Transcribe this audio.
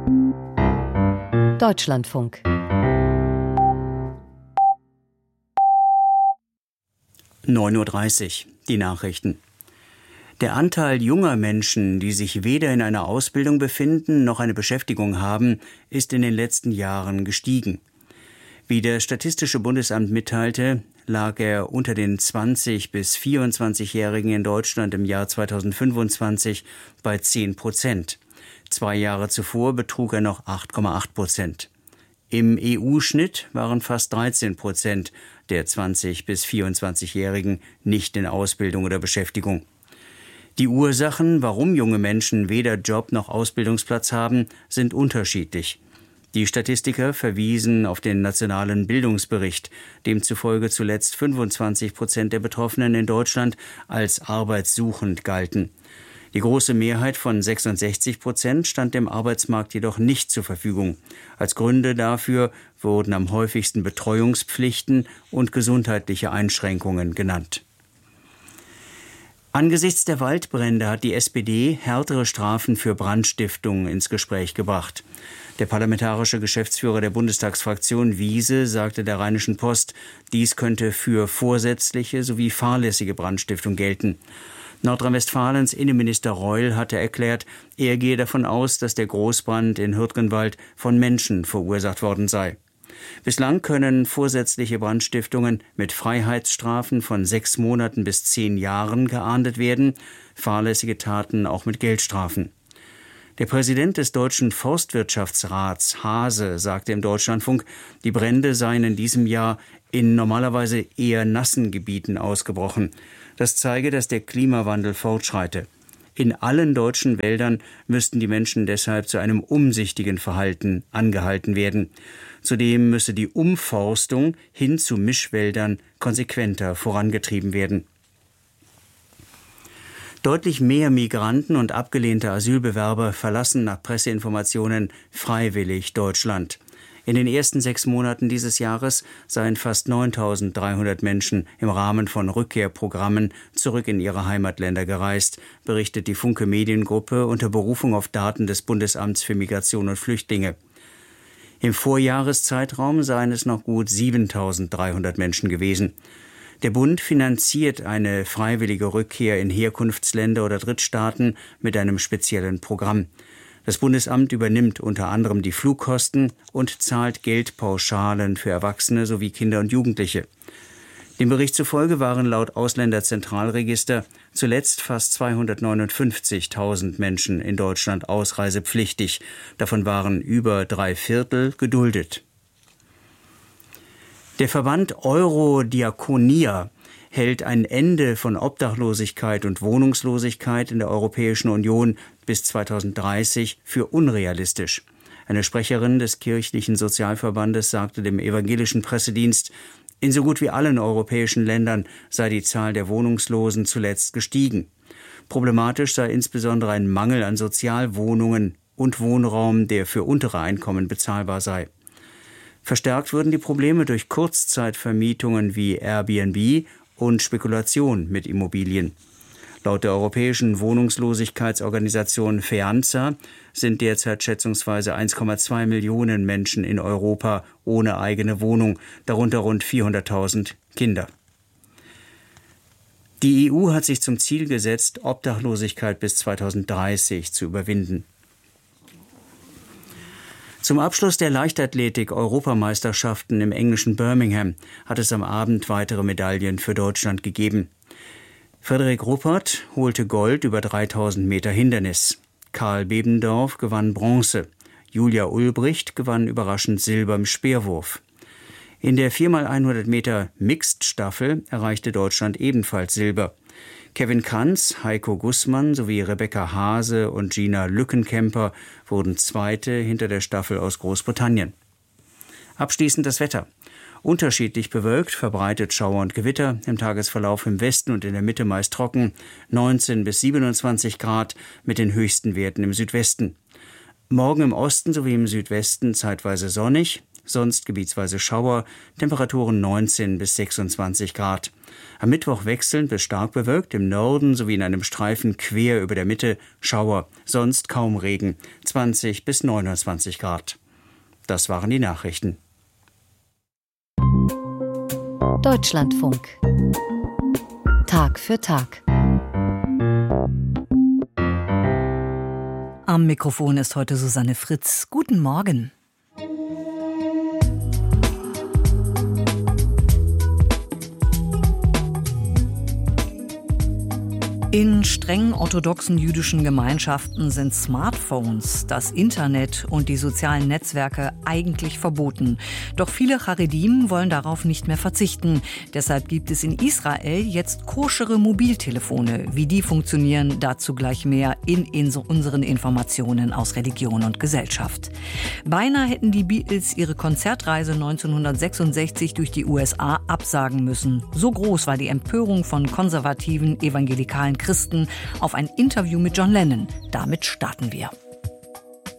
Deutschlandfunk. (9:30 Uhr), die Nachrichten. Der Anteil junger Menschen, die sich weder in einer Ausbildung befinden noch eine Beschäftigung haben, ist in den letzten Jahren gestiegen. Wie das Statistische Bundesamt mitteilte, lag er unter den 20- bis 24-Jährigen in Deutschland im Jahr 2025 bei 10%. 2 Jahre zuvor betrug er noch 8,8%. Im EU-Schnitt waren fast 13% der 20- bis 24-Jährigen nicht in Ausbildung oder Beschäftigung. Die Ursachen, warum junge Menschen weder Job noch Ausbildungsplatz haben, sind unterschiedlich. Die Statistiker verwiesen auf den nationalen Bildungsbericht, demzufolge zuletzt 25% der Betroffenen in Deutschland als arbeitssuchend galten. Die große Mehrheit von 66% stand dem Arbeitsmarkt jedoch nicht zur Verfügung. Als Gründe dafür wurden am häufigsten Betreuungspflichten und gesundheitliche Einschränkungen genannt. Angesichts der Waldbrände hat die SPD härtere Strafen für Brandstiftung ins Gespräch gebracht. Der parlamentarische Geschäftsführer der Bundestagsfraktion Wiese sagte der Rheinischen Post, dies könnte für vorsätzliche sowie fahrlässige Brandstiftung gelten. Nordrhein-Westfalens Innenminister Reul hatte erklärt, er gehe davon aus, dass der Großbrand in Hürtgenwald von Menschen verursacht worden sei. Bislang können vorsätzliche Brandstiftungen mit Freiheitsstrafen von 6 Monaten bis 10 Jahren geahndet werden, fahrlässige Taten auch mit Geldstrafen. Der Präsident des Deutschen Forstwirtschaftsrats, Haase, sagte im Deutschlandfunk, die Brände seien in diesem Jahr in normalerweise eher nassen Gebieten ausgebrochen. Das zeige, dass der Klimawandel fortschreite. In allen deutschen Wäldern müssten die Menschen deshalb zu einem umsichtigen Verhalten angehalten werden. Zudem müsse die Umforstung hin zu Mischwäldern konsequenter vorangetrieben werden. Deutlich mehr Migranten und abgelehnte Asylbewerber verlassen nach Presseinformationen freiwillig Deutschland. In den ersten 6 Monaten dieses Jahres seien fast 9.300 Menschen im Rahmen von Rückkehrprogrammen zurück in ihre Heimatländer gereist, berichtet die Funke Mediengruppe unter Berufung auf Daten des Bundesamts für Migration und Flüchtlinge. Im Vorjahreszeitraum seien es noch gut 7.300 Menschen gewesen. Der Bund finanziert eine freiwillige Rückkehr in Herkunftsländer oder Drittstaaten mit einem speziellen Programm. Das Bundesamt übernimmt unter anderem die Flugkosten und zahlt Geldpauschalen für Erwachsene sowie Kinder und Jugendliche. Dem Bericht zufolge waren laut Ausländerzentralregister zuletzt fast 259.000 Menschen in Deutschland ausreisepflichtig. Davon waren über 3/4 geduldet. Der Verband Eurodiakonia hält ein Ende von Obdachlosigkeit und Wohnungslosigkeit in der Europäischen Union bis 2030 für unrealistisch. Eine Sprecherin des kirchlichen Sozialverbandes sagte dem evangelischen Pressedienst, in so gut wie allen europäischen Ländern sei die Zahl der Wohnungslosen zuletzt gestiegen. Problematisch sei insbesondere ein Mangel an Sozialwohnungen und Wohnraum, der für untere Einkommen bezahlbar sei. Verstärkt würden die Probleme durch Kurzzeitvermietungen wie Airbnb und Spekulation mit Immobilien. Laut der europäischen Wohnungslosigkeitsorganisation FEANZA sind derzeit schätzungsweise 1,2 Millionen Menschen in Europa ohne eigene Wohnung, darunter rund 400.000 Kinder. Die EU hat sich zum Ziel gesetzt, Obdachlosigkeit bis 2030 zu überwinden. Zum Abschluss der Leichtathletik-Europameisterschaften im englischen Birmingham hat es am Abend weitere Medaillen für Deutschland gegeben. Frederik Ruppert holte Gold über 3000 Meter Hindernis. Karl Bebendorf gewann Bronze. Julia Ulbricht gewann überraschend Silber im Speerwurf. In der 4x100 Meter Mixed-Staffel erreichte Deutschland ebenfalls Silber. Kevin Kranz, Heiko Gussmann sowie Rebecca Hase und Gina Lückenkemper wurden Zweite hinter der Staffel aus Großbritannien. Abschließend das Wetter. Unterschiedlich bewölkt, verbreitet Schauer und Gewitter, im Tagesverlauf im Westen und in der Mitte meist trocken, 19 bis 27 Grad mit den höchsten Werten im Südwesten. Morgen im Osten sowie im Südwesten zeitweise sonnig, sonst gebietsweise Schauer, Temperaturen 19 bis 26 Grad. Am Mittwoch wechselnd bis stark bewölkt, im Norden sowie in einem Streifen quer über der Mitte Schauer, sonst kaum Regen, 20 bis 29 Grad. Das waren die Nachrichten. Deutschlandfunk. Tag für Tag. Am Mikrofon ist heute Susanne Fritz. Guten Morgen. In streng orthodoxen jüdischen Gemeinschaften sind Smartphones, das Internet und die sozialen Netzwerke eigentlich verboten. Doch viele Charedim wollen darauf nicht mehr verzichten. Deshalb gibt es in Israel jetzt koschere Mobiltelefone. Wie die funktionieren, dazu gleich mehr in unseren Informationen aus Religion und Gesellschaft. Beinahe hätten die Beatles ihre Konzertreise 1966 durch die USA absagen müssen. So groß war die Empörung von konservativen evangelikalen Christen auf ein Interview mit John Lennon. Damit starten wir.